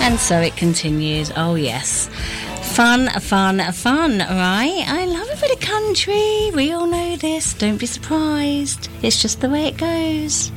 And so it continues. Oh, yes. Fun, fun, fun, right? I love a bit of country. We all know this. Don't be surprised. It's just the way it goes.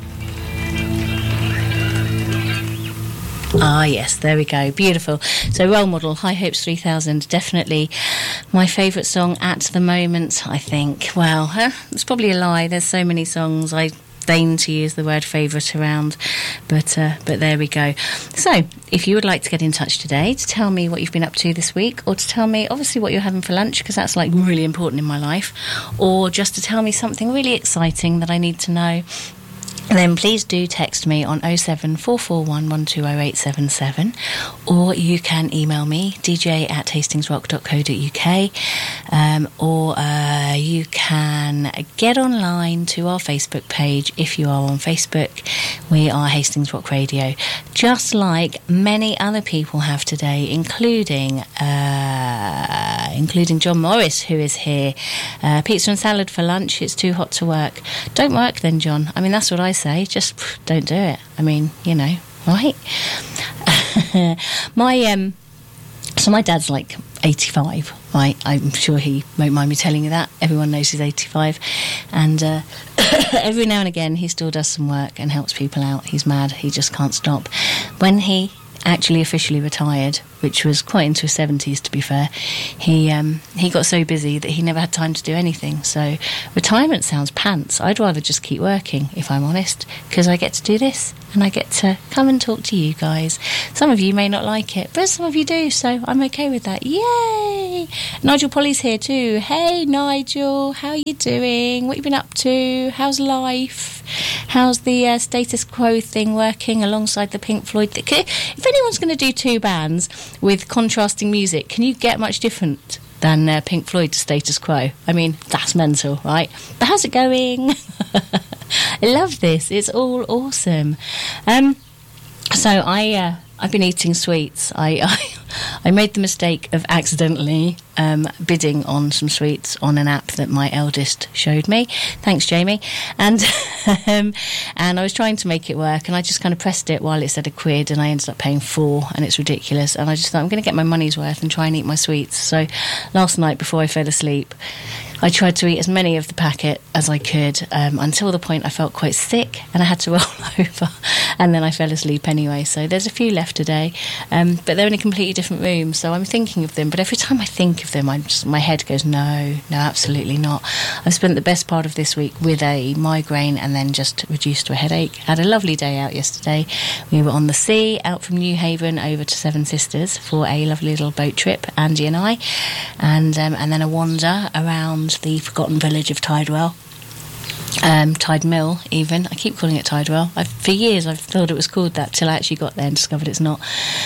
Ah, yes, there we go. Beautiful. So, Role Model, High Hopes 3000, definitely my favourite song at the moment, I think. Well, it's probably a lie. There's so many songs I deign to use the word favourite around, but there we go. So, if you would like to get in touch today to tell me what you've been up to this week, or to tell me, obviously, what you're having for lunch, because that's, like, really important in my life, or just to tell me something really exciting that I need to know, then please do text me on 07441 120877, or you can email me, dj@hastingsrock.co.uk, or you can get online to our Facebook page if you are on Facebook. We are Hastings Rock Radio, just like many other people have today, including John Morris, who is here. Pizza and salad for lunch. It's too hot to work. Don't work then, John. I mean, that's what I say. Just don't do it. I mean, you know, right? So my dad's like 85, right? I'm sure he won't mind me telling you that. Everyone knows he's 85. And every now and again he still does some work and helps people out. He's mad. He just can't stop. When he actually officially retired, which was quite into his 70s, to be fair, he got so busy that he never had time to do anything. So retirement sounds pants. I'd rather just keep working, if I'm honest, because I get to do this and I get to come and talk to you guys. Some of you may not like it, but some of you do, so I'm okay with that. Yay! Nigel Polly's here too. Hey Nigel, how are you doing? What have you been up to? How's life? How's the status quo thing working alongside the Pink Floyd? If anyone's going to do two bands with contrasting music, can you get much different than Pink Floyd to Status Quo? I mean, that's mental, right? But how's it going? I love this. It's all awesome. So I've been eating sweets. I made the mistake of accidentally bidding on some sweets on an app that my eldest showed me. Thanks, Jamie. And and I was trying to make it work, and I just kind of pressed it while it said £1, and I ended up paying £4, and it's ridiculous. And I just thought, I'm going to get my money's worth and try and eat my sweets. So last night, before I fell asleep, I tried to eat as many of the packet as I could, until the point I felt quite sick and I had to roll over, and then I fell asleep anyway. So there's a few left today, but they're in a completely different room, so I'm thinking of them. But every time I think of them, my head goes, no, absolutely not. I've spent the best part of this week with a migraine and then just reduced to a headache. Had a lovely day out yesterday. We were on the sea, out from New Haven over to Seven Sisters for a lovely little boat trip, Angie and I, and then a wander around the forgotten village of Tidewell. Tide Mill, even. I keep calling it Tidewell. For years I've thought it was called that, till I actually got there and discovered it's not.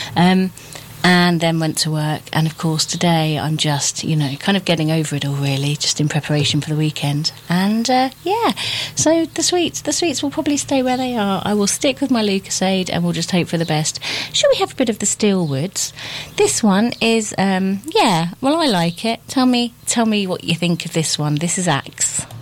And then went to work, and of course today I'm just, kind of getting over it all, really, just in preparation for the weekend. And so the sweets will probably stay where they are. I will stick with my Lucozade and we'll just hope for the best. Shall we have a bit of the Steelwoods? This one is I like it. Tell me what you think of this one. This is Axe.